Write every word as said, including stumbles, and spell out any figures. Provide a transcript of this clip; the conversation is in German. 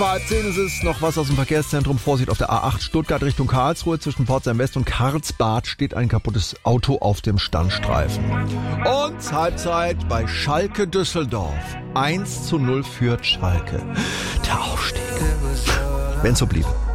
Halb zehn ist es, noch was aus dem Verkehrszentrum. Vorsicht auf der A acht Stuttgart Richtung Karlsruhe. Zwischen Pforzheim West und Karlsbad steht ein kaputtes Auto auf dem Standstreifen. Und Halbzeit bei Schalke Düsseldorf. eins zu null führt Schalke. Der Aufstieg. Wenn so blieb.